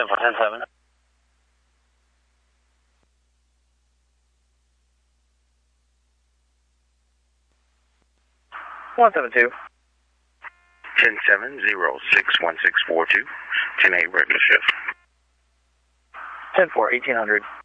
10-4, 10-7. One 7-2. 10-7, 06-1642. 10-8, regular shift. 10-4, 1800.